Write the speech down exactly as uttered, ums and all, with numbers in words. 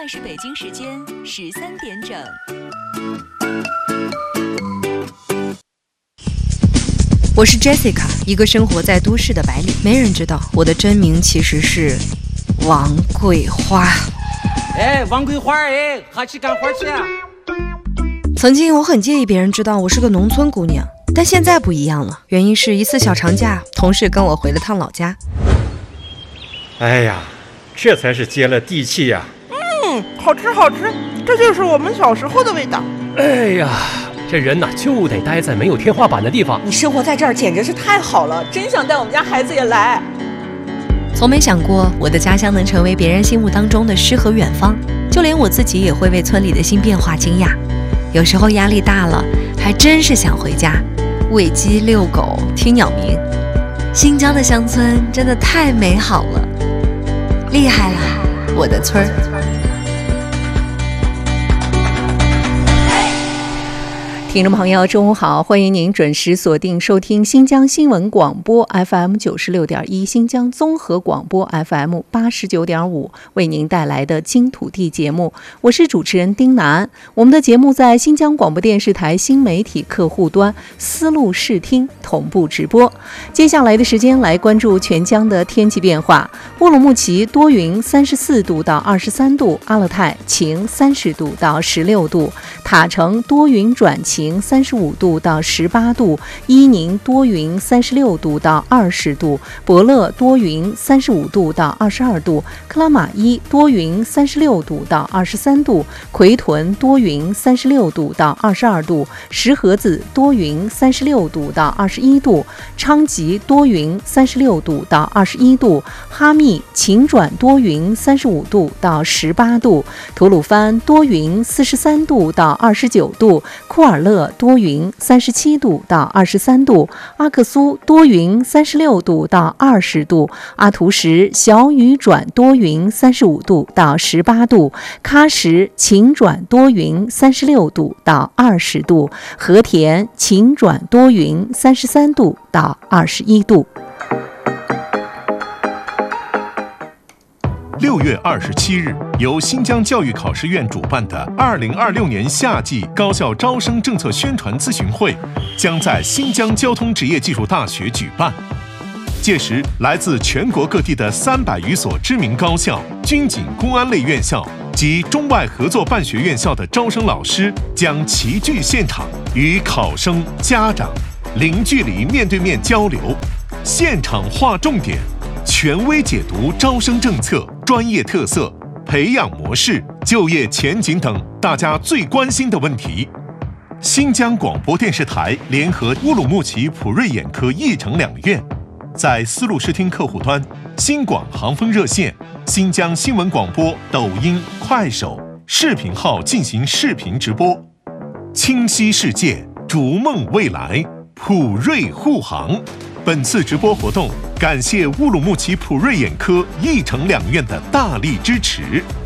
在是北京时间十三点整。 我是 Jessica， 一个生活在都市的白领。没人知道我的真名其实是王桂花。 哎，王桂花，哎，还去干活去啊？ 曾经我很介意别人知道我是个农村姑娘，但现在不一样了。原因是一次小长假，同事跟我回了趟老家。 哎呀，这才是接了地气呀！ 嗯，好吃好吃，这就是我们小时候的味道。 哎呀，这人呐就得待在没有天花板的地方。 你生活在这儿简直是太好了，真想带我们家孩子也来。 从没想过我的家乡能成为别人心目当中的诗和远方，就连我自己也会为村里的新变化惊讶。有时候压力大了，还真是想回家，喂鸡、遛狗、听鸟鸣。新疆的乡村真的太美好了，厉害了，我的村儿！ 听众朋友，中午好，欢迎您准时锁定收听新疆新闻广播 F M 九十六点一，新疆综合广播 F M 八十九点五，为您带来的金土地节目，我是主持人丁楠。我们的节目在新疆广播电视台新媒体客户端丝路视听同步直播。接下来的时间来关注全疆的天气变化。乌鲁木齐多云，三十四度到二十三度；阿勒泰晴，三十度到十六度；塔城多云转晴，三十五度到十八度；伊宁多云，三十六度到二十度；博乐多云，三十五度到二十二度；克拉玛依多云，三十六度到二十三度；奎屯多云，三十六度到二十二度；石河子多云，三十六度到二十一度；昌吉多云，三十六度到二十一度；哈密晴转多云，三十五度到十八度；吐鲁番多云，四十三度到二十九度；库尔勒多云，三十七度到二十三度；阿克苏多云，三十六度到二十度；阿图什小雨转多云，三十五度到十八度；喀什晴转多云，三十六度到二十度；和田晴转多云，三十三度到二十一度。 六月二十七日，由新疆教育考试院主办的二零二六年夏季高校招生政策宣传咨询会将在新疆交通职业技术大学举办。届时，来自全国各地的三百余所知名高校、军警、公安类院校及中外合作办学院校的招生老师将齐聚现场，与考生、家长零距离面对面交流，现场划重点，权威解读招生政策、专业特色、培养模式、就业前景等大家最关心的问题。新疆广播电视台联合乌鲁木齐普瑞眼科义城两院，在丝路视听客户端、新广航风热线、新疆新闻广播抖音、快手视频号进行视频直播。清晰世界，逐梦未来，普瑞护航。本次直播活动感谢乌鲁木齐普瑞眼科义城两院的大力支持。